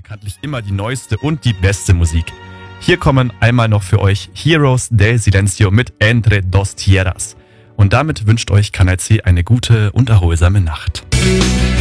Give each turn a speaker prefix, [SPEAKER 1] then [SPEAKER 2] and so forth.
[SPEAKER 1] bekanntlich immer die neueste und die beste Musik. Hier kommen einmal noch für euch Heroes del Silencio mit Entre dos Tierras. Und damit wünscht euch Kanal C eine gute und erholsame Nacht.